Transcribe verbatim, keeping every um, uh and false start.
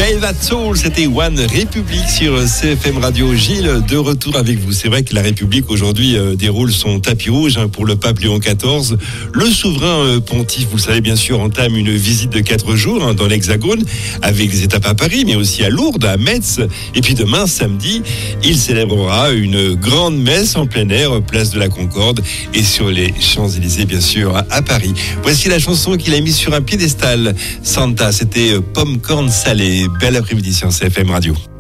That Soul, c'était One République sur C F M Radio. Gilles, de retour avec vous. C'est vrai que la République aujourd'hui euh, déroule son tapis rouge hein, pour le pape Léon quatorze. Le souverain euh, pontife, vous le savez bien sûr, entame une visite de quatre jours hein, dans l'Hexagone avec des étapes à Paris, mais aussi à Lourdes, à Metz. Et puis demain, samedi, il célébrera une grande messe en plein air, place de la Concorde et sur les Champs-Élysées, bien sûr, à, à Paris. Voici la chanson qu'il a mise sur un piédestal. Santa, c'était Pomme Corne Salée. Bel après-midi sur C F M Radio.